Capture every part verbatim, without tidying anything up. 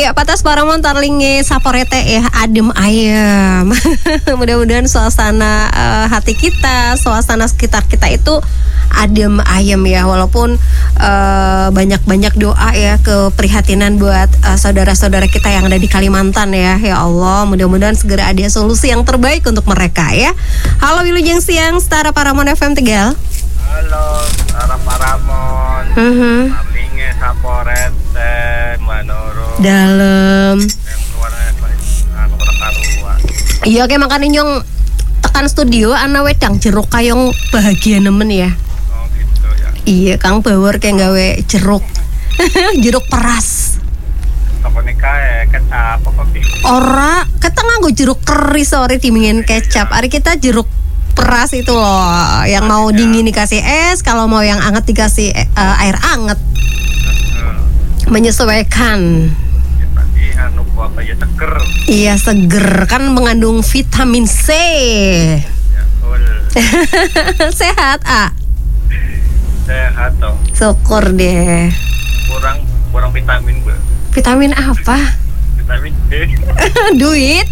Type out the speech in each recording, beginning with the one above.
Iya, patas paramon tarlinge saporete ya adem ayam. Mudah-mudahan suasana uh, hati kita, suasana sekitar kita itu adem ayam ya. Walaupun uh, banyak-banyak doa ya keprihatinan buat uh, saudara-saudara kita yang ada di Kalimantan ya. Ya Allah, mudah-mudahan segera ada solusi yang terbaik untuk mereka ya. Halo Wilujeng Siang, Setara Paramon F M Tegal. Halo, Setara Paramon. Uh-huh. Tarlinge saporete manoro. Dalam. Yang keluarnya anu karuan. Iya kayak makanya nyong tekan studio ana wedang jeruk kayong bahagia nemen ya. Oh gitu ya. Iya Kang Bawor kayak gawe jeruk. Jeruk peras. Apa nih kae kecap apa kopi? Ora, kita nganggo jeruk keris sore dimingin kecap. Hari kita jeruk peras itu loh, yang mau dingin dikasih es, kalau mau yang anget dikasih uh, air anget. Menyesuaikan. Anu apa ya seger. Iya seger kan mengandung vitamin C. Ya, Sehat ah. Sehat toh. Syukur deh. Kurang kurang vitamin bu. Vitamin apa? Vitamin D. Duit.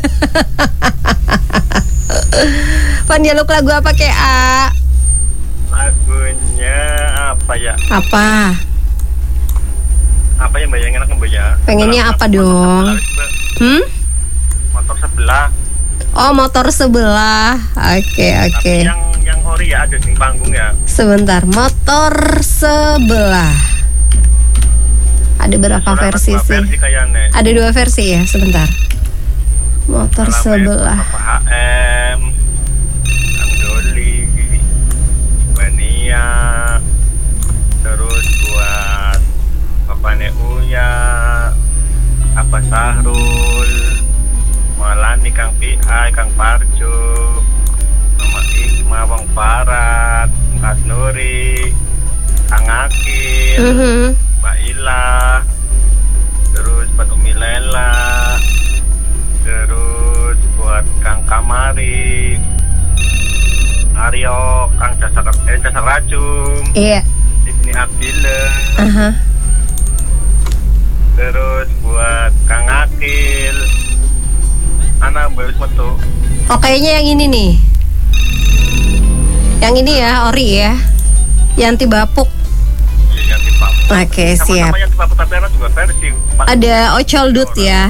Panjaluk lagu apa kek A? Lagunya apa ya? Apa? Apa yang bayangin aku mbak ya? Pengennya apa dong? Hmm? Motor sebelah. Oh motor sebelah. Oke oke. Tapi yang yang ori ya ada di panggung ya. Sebentar, motor sebelah. Ada berapa Sudah versi dua sih? versi kayaknya. Ada dua versi ya. Sebentar. Motor Salam sebelah. ya, Bapak H M, Andoli, Bania, terus buat Bapak Neuya, apa Sahrul, Malani, Kang P I, Kang Parjo, Mama Isma, Bang Parat, Kang Nuri, Kang Akil, Mhm. Mbak Ila, terus buat Umi Lela, terus buat Kang Kamari, Aryo, Kang Dasar eh, Dasar Racung, Iya. Ibni Abdillah, Aha. terus buat Kang Akil, anak baru metu. Oh kayaknya yang ini nih. Yang ini ya, ori ya. Yang tibapuk. Yang tipe. Oke, siap. Sama-sama yang tipe tapi ada juga versi. Ada Ocol Dut ya.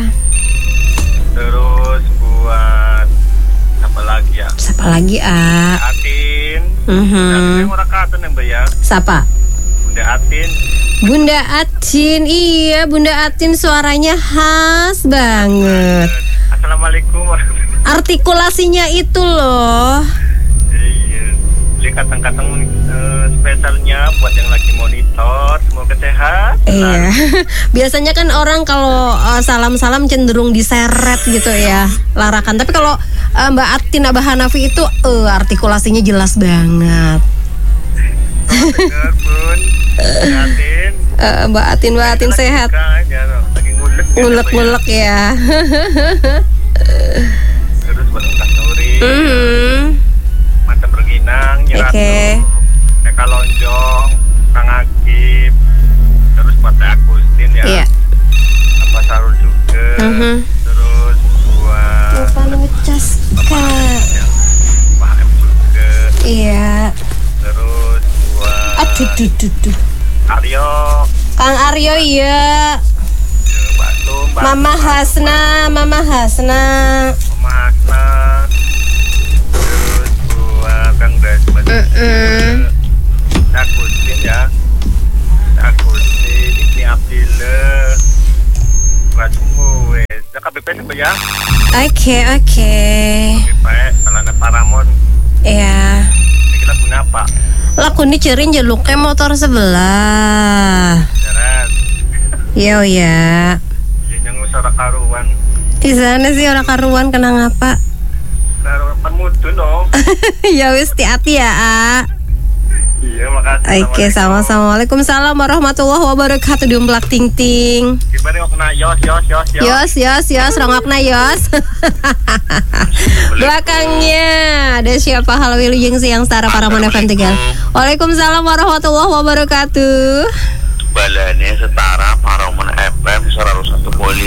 Terus buat apa lagi ya? Siapa lagi ah? Atin. Mhm. Atin orang katen yang bayar. Siapa? Bunda Atin. Bunda Atin. Iya, Bunda Atin suaranya khas banget. Assalamualaikum warahmatullahi wabarakatuh. Artikulasinya itu loh. Iya. Beli kantong-kantong uh, spesialnya buat yang lagi monitor. Semoga sehat. Iya. Biasanya kan orang kalau uh, salam-salam cenderung diseret gitu ya, larakan. Tapi kalau uh, Mbak Atin Abah Hanafi itu uh, artikulasinya jelas banget. Oh, dengar pun. Atin. Uh, Mbak Atin, Mbak Atin Lagi sehat. buka aja, no. Lagi ngulek. Ngulek-ngulek ya. Terus buat Kang Nuri. Mhm. Mantap Reginang, Nyiratu, Oke. Eka Lonjong, Kang Agib, terus buat Teh Agustin ya, Iya. apa Sarul juga, Mhm. terus buat Lupa ngecas Kak. ya, Pak M juga, Iya. terus buat Aduh, duh, duh, duh. Aryo, Kang Aryo iya. ya, Mbak Tum, Mbak Mama Hasna, Mama Hasna. Mama Hasna, terus buat Kang Desmond juga, Mm-mm. Teh Agustin ya, Teh Agustin, Ibni Abdillah, Rajmu wes, ya K B P sampai ya, Oke, oke. K B P, Salana Paramon, Iya. ini lagu apa? Laku ini cerin jeluknya motor sebelah. Jaran, Yo ya. yang usara karuan, Di sana sih orang karuan kena ngapa? karuan penmudun dong. Ya wis hati-hati ya, A. Iya makasih. Oke, sama-sama. Waalaikumsalam warahmatullahi wabarakatuh. Diumplak ting ting. Gimana kok kena yos yos yos yos. Yos, yos, yos, rongokna yos. Belakangnya ada siapa? Halo Wilujeng Siang Setara Paramon F M Tegal. Waalaikumsalam warahmatullahi wabarakatuh. Balane Setara Paramon F M seratus satu koma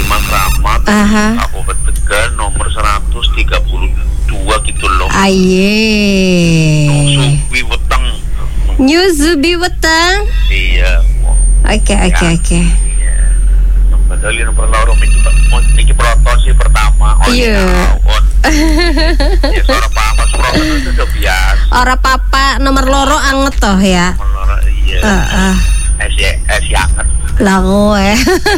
Aha. Aku ketegan nomor seratus tiga puluh dua gitu loh. Aye. Suwi weteng. Nyuzubi weteng. Iya. Oke oke oke. Iya. Padahal nomor loro miki miki proton sih pertama. Oh iya. Ya suara papa proton itu udah biasa. Ora papa nomor loro anget toh ya. Nomor loro iya. Heeh. Es es anget. Lah kowe.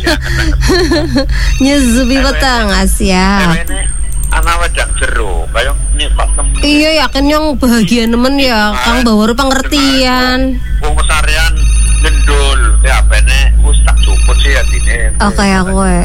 Nyuzubi weteng Asia. Anak wedang jeruk, kayak nifak temen. Iya yakin yang bahagia nemen ya, Kang baru pengertian. Wong mesarian ngendul, ya apene wis tak cuput sih atine. Oh kayak kowe.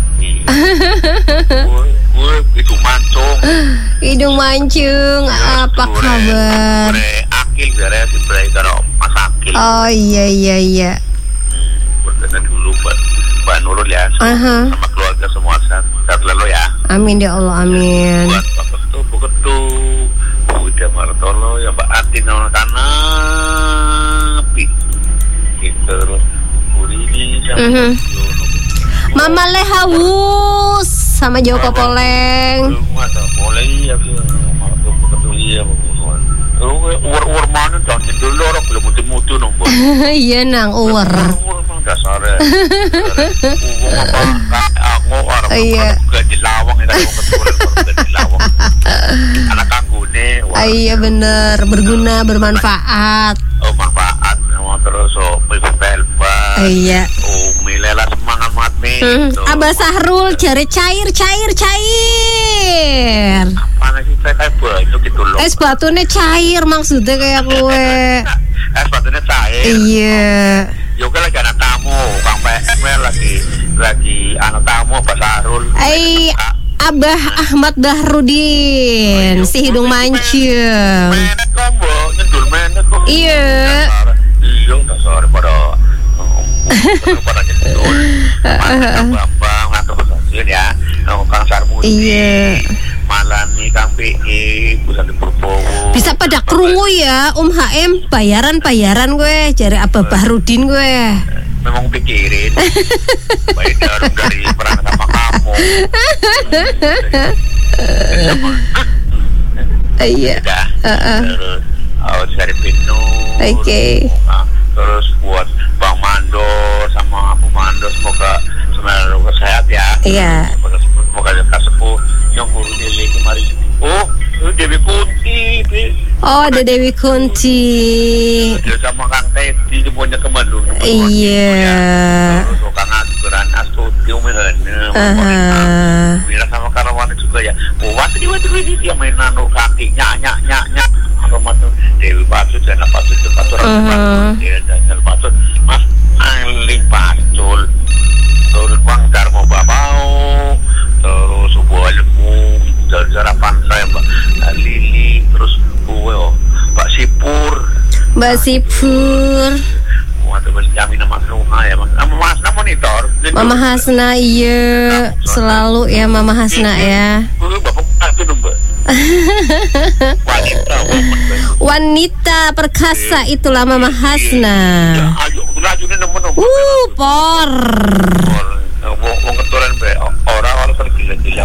Gue itu mancung. Hidung mancung, apa kabar? Akil gara si Bray karo Mas Akil. Oh iya iya iya. Berkenan dulu buat Mbak Nurul ya, sama, sama keluarga semua sehat selalu ya. Amin ya Allah, amin. Buat Pak Ketu, Bu Ketu, Bu Ida Martolo, ya Mbak Atin sama Kanapi, gitu, Bu Rini sama uh-huh. Mama Lehawus sama Joko Poleng. Masa Poleng ya, Bu Ketu iya, Bu uwer-uwer mana jangan nyendul orang belum mutu-mutu nombor. Iya nang uwer. Uwer mang dasare. Uwong apa aku orang iya. Gaji lawang ya kan keturunan gaji lawang. Anak kanggune. Iya bener, berguna, bermanfaat. Oh manfaat, mau terus oh pelpa. Iya. Oh milela semangat mat mi. Abah Sahrul jare cair cair cair. Mana sih kayak batu gitu loh. Es batunya cair maksudnya kayak gue. Es batunya cair. Iya. Juga lagi anak tamu, Kang P M lagi lagi anak tamu Pak Sahrul. Eh, Abah Ahmad Bahrudin, si hidung mancung. Menek kombo, nyendul menek kok. Iya. Iya, dasar pada pada nyendul. Bambang atau pesantren ya. Kang Sarmudi. Iya. Malani Kang P I Pusat Purbowo. Bisa pada krungu ya Om H M bayaran-bayaran gue cari Abah Bahrudin gue. Memang pikirin. Baik darum dari peran sama kamu. Iya. Terus oh dari Pino. Oke. Terus buat Bang Mando sama Bu Mando semoga semoga sehat ya. Iya. Semoga lekas sepuh. Yang gurunya lagi mari. Oh, Dewi Kunti. Oh, ada Dewi Kunti. Dia sama Kang Teddy semuanya ke Bandung. Iya. Terus Kang Asuran Astuti umehana. Aha. Bila sama karawan juga ya. Oh, waktu di waktu ini dia main nano kaki nyak nyak nyak nyak. Aromat Dewi Patut dan Patut Patut dia dan Patut Mas Aling Pacul. Terus Bang Darmo Babau. Terus sebuah ilmu dari harapan saya Mbak Lili, terus gue oh, Mbak Sipur Mbak Sipur waduh Mbak Jamina Mas Nuha ya Mama Hasna monitor Mama Hasna iya selalu ya Mama Hasna ya Bapak itu dong Mbak wanita wanita perkasa itulah Mama Hasna ya ayo lajunya nemen uh por mau keturunan be orang-orang tergila-gila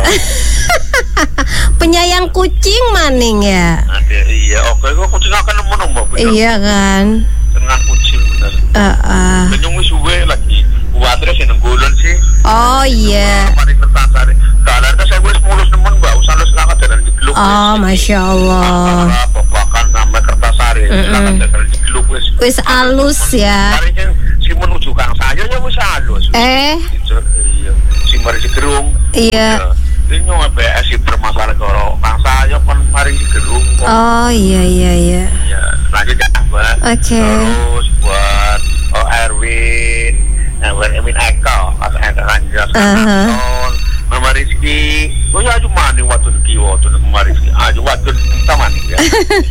penyayang kucing maning ya ada iya oke kok kucing akan nemen Mbak iya kan dengan kucing bener heeh kenyung wis suwe lagi kuatre sing nenggulun sih oh iya mari tertasari dalan saya wis mulus nemen Mbak usah lu selamat dalan jegluk oh Masya Allah bahkan sampai Kertasari selamat dalan jegluk wis wis alus ya mari si menuju Kang saya ya wis alus eh iya si mari si gerung iya ini nyoba B S si bermasalah kalau Kang saya kan mari si gerung oh iya iya iya ya lanjut ya Mbak oke terus buat oh Erwin Erwin Eko Mas Eka Ranjas Kanton Mama Rizky oh ya cuma nih waktu di waktu Mama Rizky aja waktu sama nih ya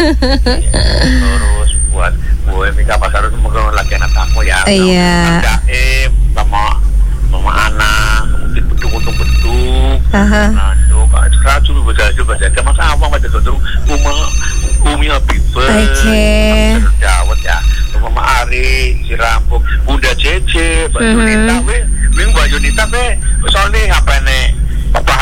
terus buat gue minta pasar itu mungkin lagi anak kamu ya iya Jaim sama Mama Ana mungkin beduk-beduk Aha. nah itu kan sekarang cuma baca baca aja mas apa baca dulu Uma Umi Habibah oke Dawet ya Mama Ari si Rampung Bunda Cece Mbak Yunita we Mbak Yunita we soalnya apa nih Papa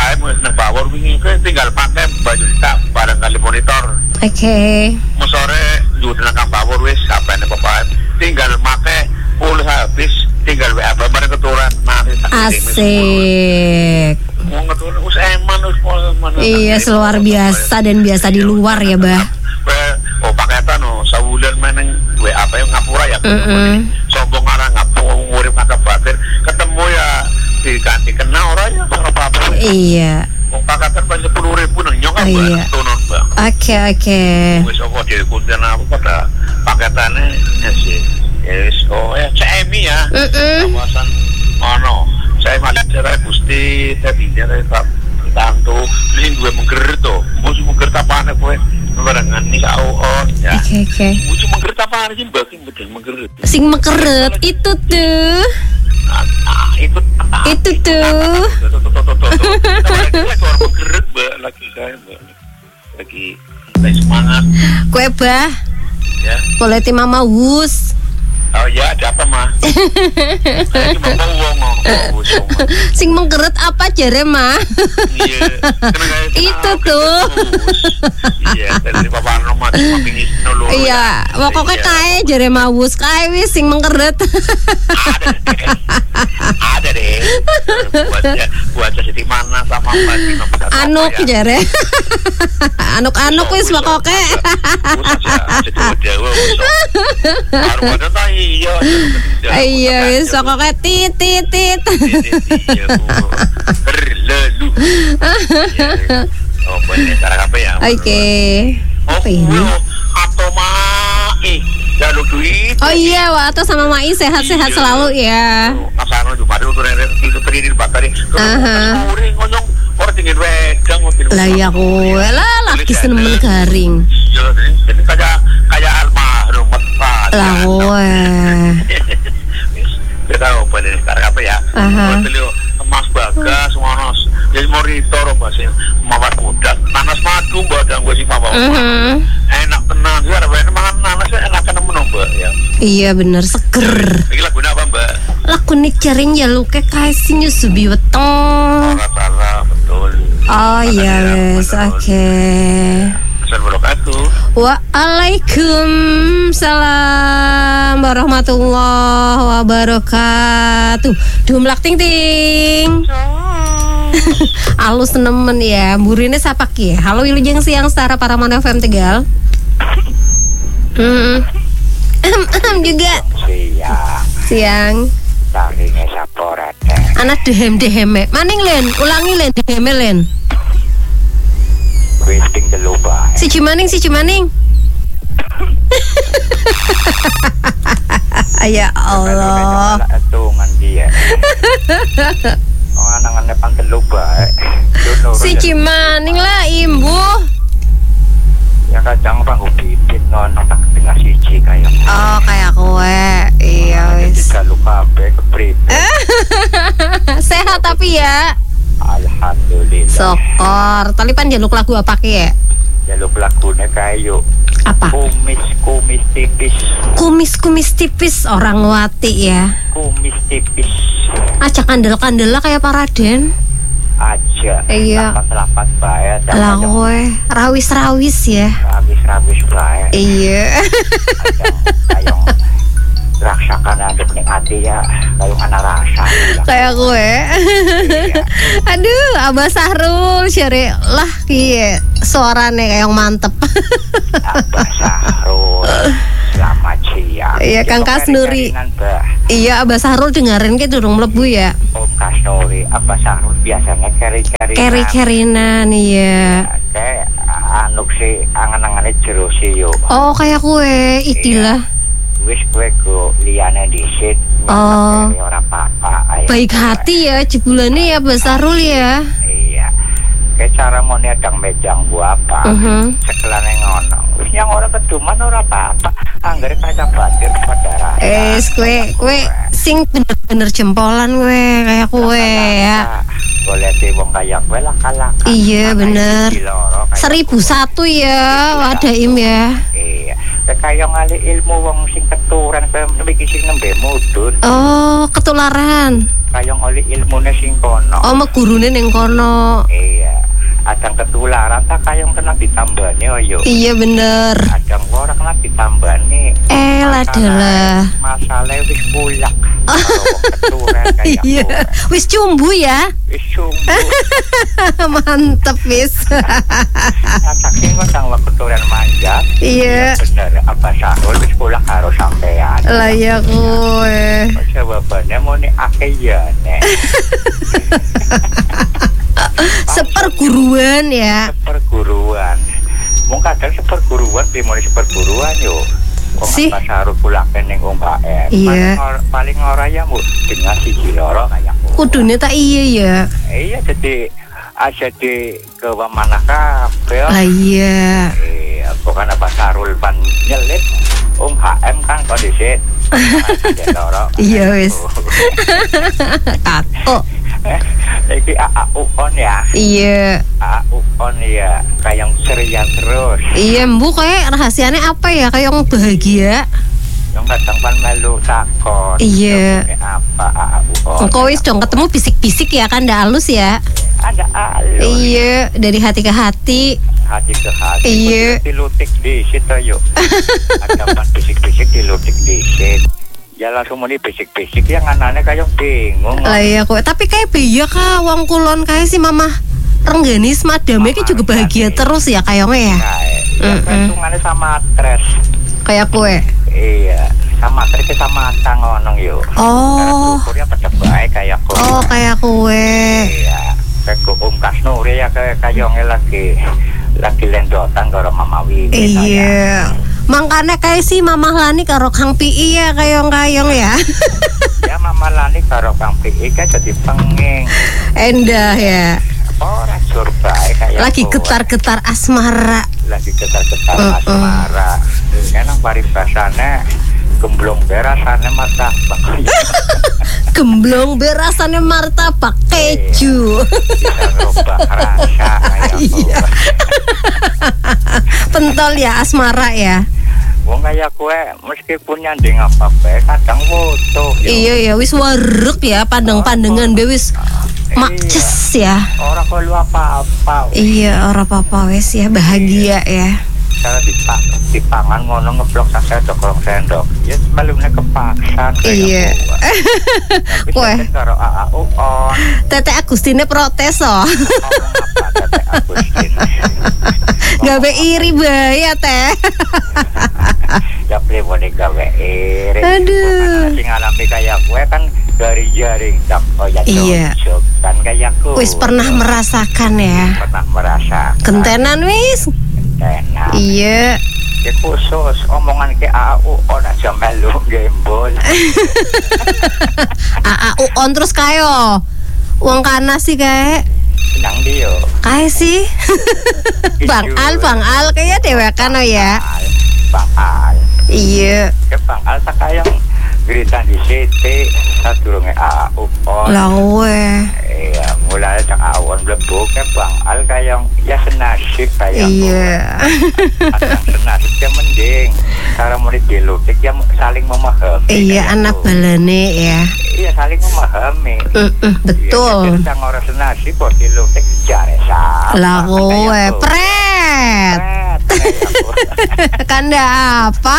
monitor. Oke. Okay. Sore judul kang bawur wis sampeyan bapak tinggal make pulsa habis tinggal W A bareng keturunan nanti asik. Mau ngeturun us eman us eman. Iya, luar biasa dan biasa di luar ya, Bah. Oh paketan no sawulan meneng W A apa yang ngapura ya. Mm-mm. Sombong arah ngapura ngurip kata batir ketemu ya diganti kena orang ya ora apa-apa. Iya. Wong paketan banyak sepuluh ribu nang nyong apa tunon, Bang. Oke, oke. Wis apa dikunten apa pada paketane ya sih. Yes, oh ya, C M I ya. Kawasan ono. Saya malah cerai Gusti tadinya saya tak tantu ini gue menggerit tuh. Musuh menggerit apaan kowe? Barengan nih on ya. Oke, oke. Musuh menggerit apaan sih Mbak? Betul menggerit. Sing menggerit itu tuh. Nah, itu itu tuh. Lagi orang menggerit Mbak lagi saya Mbak. Lagi lagi semangat. Kue Bah. Ya. Boleh tim Mama Wus. Oh ya, ada apa mah? Saya cuma mau ngomong. Sing mengkeret apa jare mah? Iya. Itu tuh. Iya, dari Bapak Romat pingis nulu. Iya, pokoknya kae jare mawus kae wis sing mengkeret. Ada. Ada deh. Buatnya buat jadi mana sama Mbak. Anuk jare. Anuk-anuk wis pokoknya. Iya, iya, wis pokoknya tit tit tit. Berlalu. Oh, boleh cara apa ya? Oke. Apa ini? Atau mai, jalur duit. Oh iya, Wato sama Mai sehat-sehat selalu ya. Kasano cuma itu tuh yang itu terdiri bakari. Aha. Ngonyong orang tinggi wedang mobil. Lah ya kowe lah laki senemen garing. Iya, jadi kayak kayak almarhum Pak. Lah kowe. Kita apa nih sekarang apa ya? Beliau Mas Bagas Monos. Jadi monitor apa sih? Mawar muda. Nanas madu mbak dan gue sih mawar. Enak tenang sih. Ada banyak makan nanasnya enak kan menambah ya. Iya bener seger. Ini lagu apa Mbak? Lagu nih jaring ya lu kayak kasih nyusubi weteng. Salah betul. Oh iya wes oke. Waalaikumsalam warahmatullahi wabarakatuh. Dumlak ting ting. Alus nemen ya. Burine sapa ki? Halo wilujeng siang setara para Mono F M Tegal. Hmm. juga. Siang. Siang. Saringe saporete. Anak dehem-deheme. Maning len, ulangi len deheme len. Westing telu bae. Si Cimaning, si Cimaning. Ya Allah. Atungan dia. Oh, anang-anang pan telu bae. Si Cimaning lah imbu. Ya kadang panggo bibit ngono tak tengah siji kaya. Oh, kayak kowe. Iya wis. Kalau kabeh kepribe. Sehat tapi ya. Alhamdulillah. Sokor. Talipan jaluk lagu apa ki ya? Jaluk lagune kayu. Apa? Kumis-kumis tipis. Kumis-kumis tipis orang wati ya. Kumis tipis. Aja kandel-kandel kayak Paraden. Aja. Iya. Lapat-lapat bae. Lah kowe rawis-rawis ya. Rawis-rawis bae. Iya. Kayong raksakan aduk ning ati ya, kayong ana rasa. Kayak gue. Iya. Aduh, Abah Sahrul syari lah kiye suarane kayak mantep. Abah Sahrul. Selamat siang. Iya, Kang Kasnuri. Iya, Abah Sahrul dengerin ke durung mlebu ya. Om Kasnuri, Abah Sahrul biasanya keri-kerinan. Keri-kerinan iya. Kayak anu si angan-angane jero si yo. Oh, kayak kue idilah. Wis kue go liyane dhisik. Oh. Ora apa-apa. Baik hati ya jebulane ya Abah Sahrul ya. Iya. Kayak cara mau niadang mejang gua apa. Uh-huh. Sekelane ngono. Wis yang ora keduman ora apa-apa. Anggere kaca batir padara. Eh, kue kue sing bener-bener jempolan kue kayak kue ya. Boleh sih wong kaya kowe lah kalah. Iya bener. Seribu satu ya, wadaim ya. Iya. Kaya ngali ilmu wong sing keturan kaya iki sing nembe mudun. Oh, ketularan. Kaya ngali ilmune sing kono. Oh, megurune ning kono. Iya. Adang ketularan tak kayong kena ditambani yo. Iya bener. Adang ora kena ditambani. Eh lah adalah. Masalah wis pulak. Keturen kayak. Iya. Wis cumbu ya. Wis cumbu. Mantep wis. Saking kok sang keturen manjat. Iya. Bener apa sahul wis pulak karo sampean. Lah ya kowe. Jawabannya mau nih akeh ya nek. Seperguruan ya. Seperguruan. Mung kadang seperguruan dimulai seperguruan yo. Wong Si. Saru pulake ning Mbak M. Iya. Paling, or, paling ora ya mu dengan siji loro kayak. Kudune tak iya ya. Iya jadi aja di ke mana kabeh. Lah iya. Iya, bukan apa sarul pan nyelit. Om H M kan kondisi. Iya wis. Kako. Iki A A U on ya. Iya. A A U on ya, kayak ceria terus. Iya, Mbu kayak rahasianya apa ya? Kayak yang bahagia. Yang kadang pan melu takon. Iya. Apa A A U on? Engko wis dong ketemu bisik-bisik ya kan ndak halus ya. Ada alus. Iya, dari hati ke hati. Hati ke hati. Iya. Dilutik di situ yuk. Ada pan bisik-bisik dilutik di situ. Ya langsung muni bisik-bisik yang anaknya kayak bingung. Lah iya kok, tapi kayak biaya ka wong kulon kayak si Mama Rengganis madame ki juga bahagia terus ya kayaknya ya. Kayak hitungannya sama stres. Kayak kue. Iya, sama stres sama asang ngonong yuk. Oh. Ukurnya pada baik kayak kue. Oh, kayak kue. Iya, kayak Om Kasnuri ya kayak kayaknya lagi lagi lendotan karo Mama Wiwi. Iya. Makanya kayak si Mama Lani karo Kang P I ya kayong-kayong ya. Ya Mama Lani karo Kang P I kan jadi penging. Endah ya. Orang surba kayak lagi getar-getar asmara. Lagi getar-getar uh, asmara. Uh. Enak paribasane gemblong berasane martabak. Gemblong berasane martabak keju. Bisa ngerubah rasa kayak iya. Pentol ya asmara ya. Wong kayak kue meskipun nyanding apa bae kadang foto. Iya ya wis warek ya pandang-pandangan be wis makces ya. Orang perlu apa-apa. Iya ora apa-apa wis ya bahagia ya. Cara dipak dipangan ngono ngeblok saya dokrong sendok. Ya sebelumnya kepaksan kayak iya. Kue karo A A U on. Tete Agustine protes oh. Tete Agustine. Gawe iri bae ya teh. Ya play boleh gawe iri. Aduh. Sing alami kayak gue kan dari jaring tak oh ya iya. Kan kayak gue. Wis pernah merasakan ya. Pernah merasakan. Gentenan wis. Gentenan. Iya. Ya khusus omongan ke A A U on aja melu gembol. A A U on terus kayo. Uang kana sih kayak. Senang dia. Kayak sih. Bang Al, Bang Al kayak dewekan oh ya. Bang Al. Iya. Ke Bang Al tak kayak geritan di sini sadurunge A A U on. Lah we. Iya, mulai cak A A U on mlebu ke Bang Al kayak ya senasib kayak. Iya. Senasib ya mending. Cara mulai dilutik ya saling memahami. Iya, anak balane ya. Iya, saling memahami. Mm-mm, betul. Iya, orang senasib kok dilutik jare sa. Lah we pret. Kanda apa?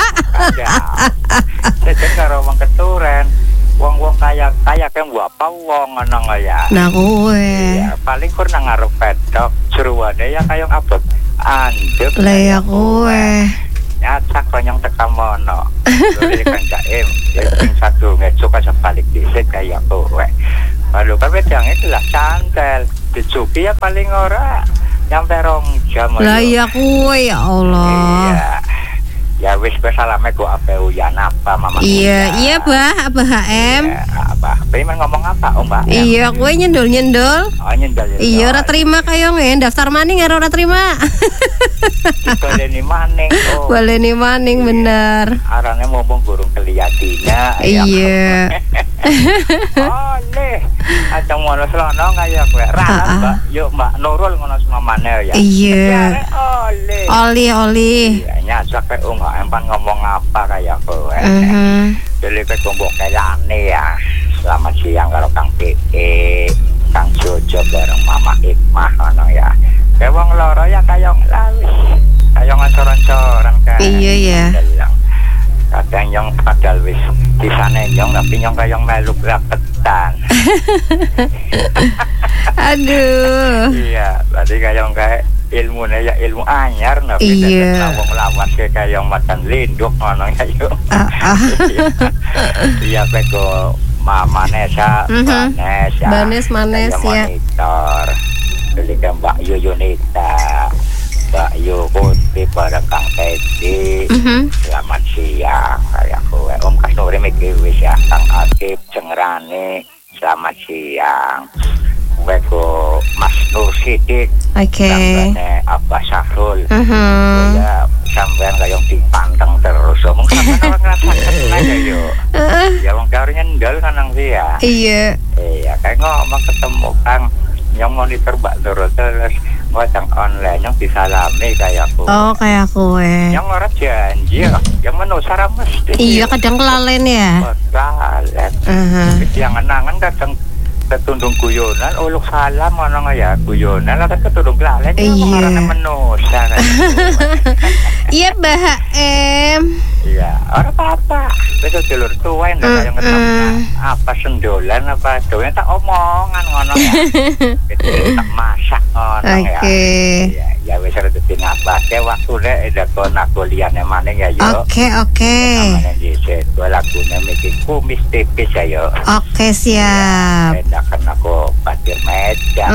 Jadi kalau wong keturen, wong-wong kaya kaya kan apa wong ngono ya. Nah kowe. Ya, paling kur nang ngarep pedok, jeruane ya kaya abot andep. Lah ya kowe. Nyacak konyong tekan mono. Lha kan jaim, ya sing satu ngecuk aja balik dhisik kaya kowe. Lalu kan wedang itu lah cantel, dicuki ya paling ora nyampe rong jam. Lah ya kowe ya Allah. Iya. Ya wis kowe salame go ape uyan apa Mama. Iya, iya Bah, Abah H M. Iya, Abah. Pengen ngomong apa Om Mbak? Iya, kowe nyendol-nyendol. Oh, nyendol. Iya, ora terima kayo nge, daftar maning ora ora terima. Baleni maning. Oh. Baleni maning bener. Arane ngomong burung keliyatinya. Iya. Oleh. Acang ngono slono kaya kowe. Ra Mbak, yuk Mbak Nurul ngono semamane ya. Iya. Oleh. Oli oli. Iya, nyajak kowe Om empan ngomong apa kaya kowe. Heeh. Dele kowe gombok kelane ya. Selamat siang karo Kang P E, Kang Jojo bareng Mama Ikmah ngono ya. kayak wong loro ya kayong lawis. Kayong ancoran-coran kan. Iya ya. Kadang yang padahal wis kisane nyong tapi nyong kayong meluk rapetan. Aduh. Iya, berarti kayong kayak ilmunya ya ilmu anyar nabi iya. Wong lawas kayak kayong makan linduk ngono ya yo. Ah, ah. Iya peko Mama Nesa, mm-hmm. Nesa, Banes Manes ya. Monitor, beli ke Mbak Yu Yunita, Mbak Yu Kunti, pada Kang Teddy. Mm-hmm. Selamat siang, kayak kowe Om Kasnuri mikir wis ya, Kang Akib, Cengrane, selamat siang. Beko Mas Nur Sidik, oke. Okay. Abah Sahrul, uh-huh. ya sampean kayong dipanteng terus, omong sampean orang ngerasakan aja yo, uh. ya wong karo nyendal kanang dia, iya, iya kayak ngomong ketemu Kang, yang monitor Mbak Nurul terus ngocang online yang disalami kayak aku, oh kayak aku eh, yang orang janji, yang menusara mesti, iya kadang kelalen ya, kelalen, uh-huh. yang anangan kadang ketundung guyonan, uluk salam mana ya guyonan, atau ketundung lalen, iya. Orang menusa kan? Iya bah em. Iya, orang apa? Besok jalur tua yang nggak yang ketemu apa sendolan apa doang tak omongan ngono ya, tak masak ngono ya. Iya, ya wes ada tuh apa? Kayak waktu deh ada kona kuliahnya mana ya yo. Oke oke. Mana di situ lagunya mikir kumis tipis ya yo. Oke siap. Kan aku patir meja.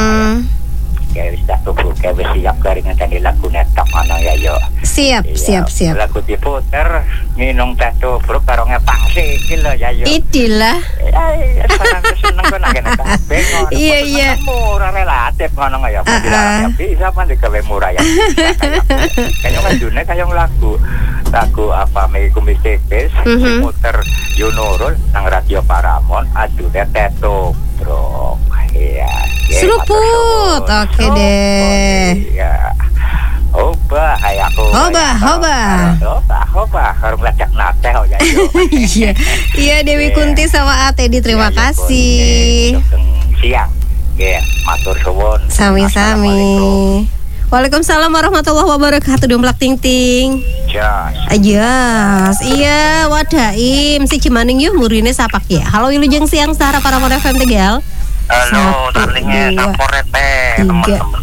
Kayak wis tak tubuh kayak wis siap garingan jadi lagu netok mana ya yo. Siap siap siap. Lagu diputer minum teh tubruk karo ngepang sikil lho ya yo. Idilah. Eh seneng seneng kok nang kene kabeh ngono. Iya iya. Murah relatif ngono ya. Ya bisa apa digawe murah ya. Kayaknya ngajune kayak lagu lagu apa me kumis tipis diputer Yunurul nang radio Paramount adune teh tubruk. Iya. Seruput, oke deh. Iya. Oba, ayahku. Oba, oba. Oba, oba. Harus ngajak nate kok ya. Iya, iya Dewi Kunti sama Atedi, terima kasih. Siang, ya, matur suwun. Sami-sami. Waalaikumsalam warahmatullahi wabarakatuh. Domplak ting ting. Jas. Ajas. Iya, wadaim si Cimaning yuk murine sapak ya. Halo wilujeng siang Sahara para F M Tegal. Halo, darlingnya Saporete, teman-teman.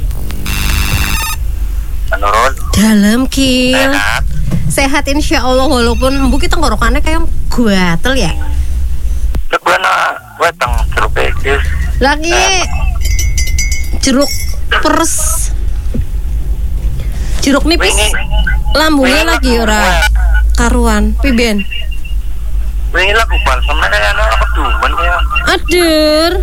Menurut dalam kil sehat, sehat insya Allah walaupun embu kita ngorokannya kayak gatel ya. Lekwana wetang jeruk pekis. Lagi jeruk pers, jeruk nipis, lambungnya lagi ora karuan, piben. Wingi lagu balsemnya kayak anak kedumen ya. Adur.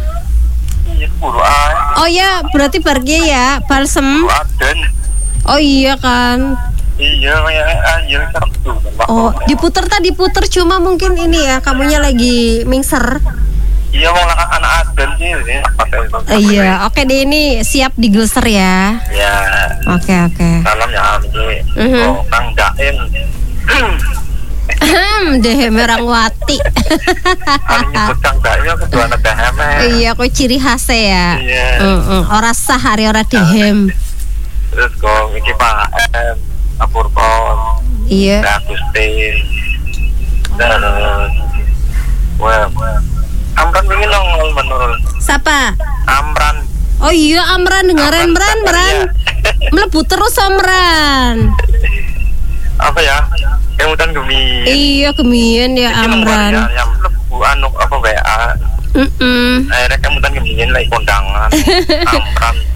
Oh ya, berarti pergi ya, balsem. Oh iya kan. Iya, kayak anjir Sabtu. Oh, diputer tadi diputer cuma mungkin ini ya, kamunya lagi mingser. Iya, mau anak aden sih ini. Iya, oke deh ini siap digelser ya. Iya. Oke oke. Salam ya Amji. Oh, Kang Daim. Hmm, Dehem Merangwati. Hari nyebut Kang Daim aku dua anak Dehem. Iya, kok ciri khasnya ya. Iya. Heeh, ora sah hari ora Dehem. Terus kok iki Pak M, Apurkon. Iya. Agustin. Dan wah, Amran wingi nongol menurut. Siapa? Amran. Oh iya, Amran dengaran Amran, Amran. Mlebu terus Amran. Apa ya? Kemudian Gemi. Iya, Gemian ya Amran. Ya, yang mlebu anu apa W A. Heeh. Akhirnya kemudian Gemian lagi kondangan. Amran.